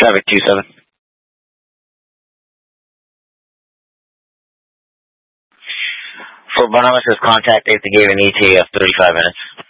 Traffic 27. For Bonhomme says contact at the gate and ETA of 35 minutes.